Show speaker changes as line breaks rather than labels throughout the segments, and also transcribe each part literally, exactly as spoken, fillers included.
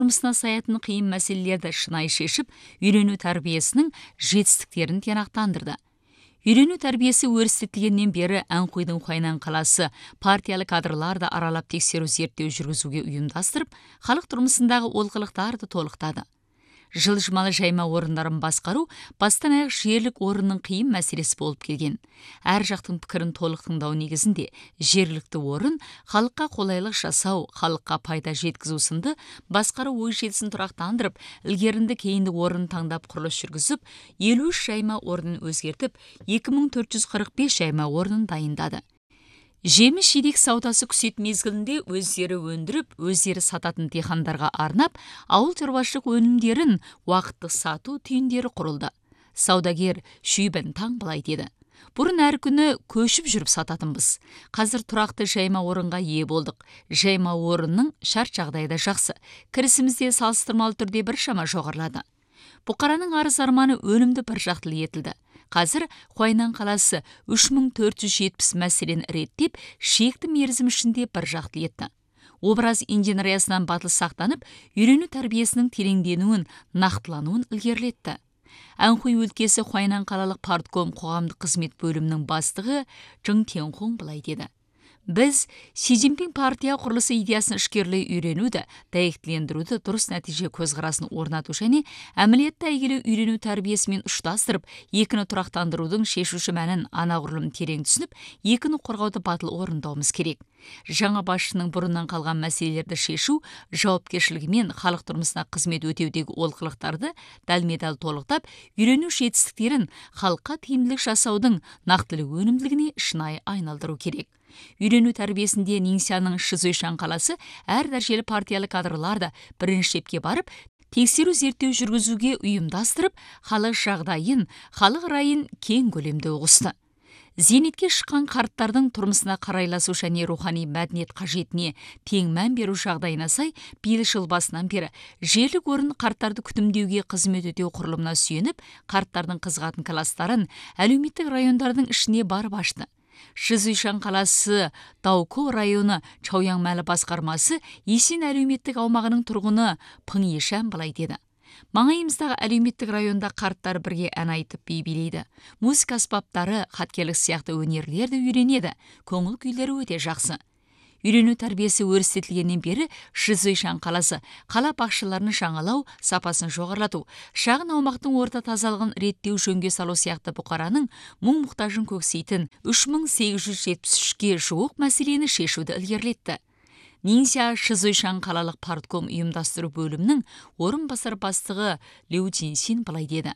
тұрмысына саятын қиын мәселелерді шынайы шешіп, үйрену тәрбиесінің жетістіктерін тиянақтандырды. Үйрену тәрбиесі өрістетілгеннен бері Әнқойдың Қайнан қаласы партиялы кадрларды аралап тексеру зерттеу жүргізуге ұйымдастырып, халық тұрмысындағы олқылықтарды толықтады. Жылжымалы жайма орындарын басқару бастан аяқ жерлік орынның қиын мәселесі болып келген. Әр жақтың пікірін толық тыңдау негізінде жергілікті орын халыққа қолайлық жасау, халыққа пайда жеткізу сынды басқару ой желісін тұрақтандырып, ілгерінді кейінді орын таңдап құрылыс жүргізіп, елу үш жайма орнын өзгертіп, екі мың төрт жүз қырық бес жайма орнын дайындады. Жеміс жидек саудасы күзет мезгілінде өздері өндіріп, өздері сататын диқандарға арнап, ауыл шаруашылық өнімдерін уақытты сату түйіндері құрылды. Саудагер Шүйбін таң былай деді: бұрын әр күні көшіп жүріп сататынбыз. Қазір тұрақты жайма орынға ие болдық. Жайма орынның шарт жағдайда жақсы. Кірісімізде салыстырмалы түрде біршама жоғарылады. Бұқараның арыз арманы өнімді бір жақтылы етілді. Қазір Қойнан қаласы үш мың төрт жүз жетпіс мәселені реттеп, шекті мерзім ішінде бір жақтылы етті. Образ инженериясынан батыл сақтанып, үйрену тәрбиесінің тереңденуін, нақтылануын ілгерілетті. Әнқой өлкесі Қойнан қалалық партком қоғамдық қызмет бөлімінің бастығы Жың Тенхоң былай деді: біз Си Цзиньпин партия құрылысы идеясын ішкерлей үйренуді, дәйектілендіруді, дұрыс нәтиже көзқарасын орнату және әмілетті әйгілі үйрену тәрбиесімен ұштастырып, екіні тұрақтандырудың шешуші мәнін анағұрлым терең түсініп, екіні қорғауды батыл орындауымыз керек. Жаңа басшының бұрыннан қалған мәселелерді шешу, жауапкершілігімен халық тұрмысына қызмет өтеудегі олқылықтарды дәлме-дәл толықтап, үйрену жетістіктерін халыққа тиімділік жасаудың нақтылы өнімділігіне шынайы айналдыру керек. Үйрену тәрбиесінде Нинсяның Шизуйшан қаласы әр дәрежелі партиялы кадрларды бірінші шепке барып, тексеру зерттеу жүргізуге ұйымдастырып, халық жағдайын, халық райын кең көлемде ұғысты. Зейнетке шыққан қарттардың тұрмысына қарайласу және рухани мәдениет қажетіне тең мән беру жағдайына сай, биыл жыл басынан бері жерлік орын қарттарды күтімдеуге қызмет өтеу құрылымына сүйеніп, қарттардың қызығатын кластарын әлеуметтік райондардың ішіне барып ашты. Шизуйшан қаласы Дауко районы Чауяңмәлі басқармасы Есен әлеуметтік аумағының тұрғыны Пың Ешан былай деді: маңайымыздағы әлеуметтік районда қарттар бірге ән айтып би билейді. Музыка аспаптары, хаткерлік сияқты өнерлерді үйренеді. Көңіл күйлері өте жақсы. Үйрену тәрбиесі өрістетілгеннен бері Шизуйшан қаласы қала бақшаларын жаңалау, сапасын жоғарлату, шағын аумақтың орта тазалығын реттеу, жөнге салу сияқты бұқараның мұң-мұқтажын көксейтін үш мың сегіз жүз жетпіс үшке жуық мәселені шешуді ілгерілетті. Нинся Шизуйшан қалалық партком ұйымдастыру бөлімінің орынбасар бастығы Лю Цзиньсин былай деді: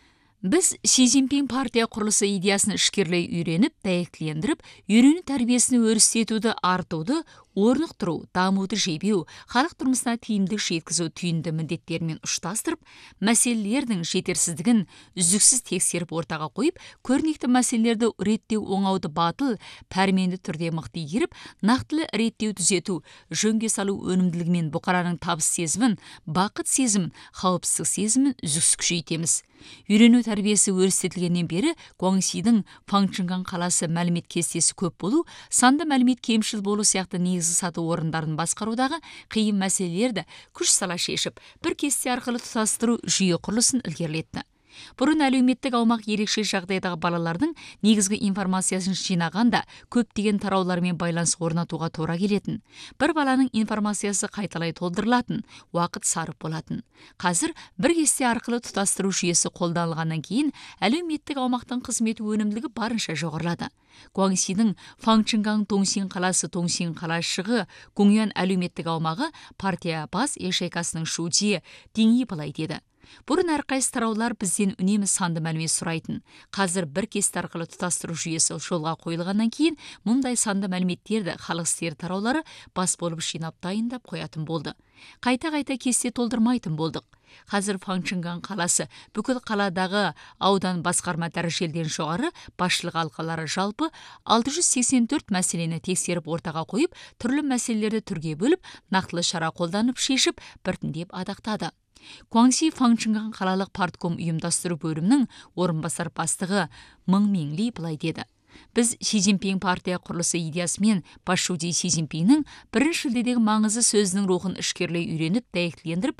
біз Си Цзиньпин партия құрылысы идеясын ішкерлей үйреніп, дәйектілендіріп, үйрену тәрбиесін өрістетуді артуды, орнықтыру, дамуды жебеу, халық тұрмысына тиімділік жеткізу түйінді міндеттермен ұштастырып, мәселелердің жетерсіздігін үздіксіз тексеріп ортаға қойып, көрнекті мәселелерді реттеу оңауды батыл, пәрменді түрде мықты игеріп, нақтылы реттеу түзету, жөнге салу өнімділігімен бұқараның табыс сезімін, бақыт сезімін, қауіпсіздік сезімін үздіксіз күшейтеміз. Үйрену тәрбиесі өрістетілгеннен бері Гуаңсидің Фаңчынган қаласы мәлімет кестесі көп болу, санды мәлімет кемшіл болу сияқты негізгі сату орындарын басқарудағы қиын мәселелерді күш сала шешіп, бір кесте арқылы тұтастыру жүйе құрылысын ілгерілетті. Бұрын әлеуметтік аумақ ерекше жағдайдағы балалардың негізгі информациясын жинағанда көптеген тараулармен байланыс орнатуға тура келетін. Бір баланың информациясы қайталай толдырылатын, уақыт сарып болатын. Қазір бір кесте арқылы тұтастыру жүйесі қолданылғаннан кейін әлеуметтік аумақтың қызметі өнімділігі барынша жоғарылады. Гуаңсидің Фаңчынган Тоңсин қаласы Тоңсин қалашығы Гуңян әлеуметтік аумағы партия бас ешайкасының шудие Деңи былай деді: бұрын әрқайсы тараулар бізден үнемі санды мәлімет сұрайтын. Қазір бір кесте арқылы тұтастыру жүйесі жолға қойылғаннан кейін мұндай санды мәліметтерді халық істері тараулары бас болып жинап дайындап қоятын болды. Қайта-қайта кесте толдырмайтын болдық. Қазір Фаңчынган қаласы бүкіл қаладағы аудан басқарма дәрежелден жоғары басшылық алқалары жалпы алты жүз сексен төрт мәселені тексеріп ортаға қойып, түрлі мәселелерді түрге бөліп, нақтылы шара қолданып шешіп, біртіндеп адақтады. Гуаңси Фаңчынган қалалық партком ұйымдастыру бөлімінің орынбасар бастығы Мың Меңли былай деді: біз Ши Цзиньпин партия құрылысы идеясымен Паш Шуди Ши Цзиньпиннің бірінші шілдедегі маңызы сөзінің рухын ішкерлей үйреніп, дәйектілендіріп,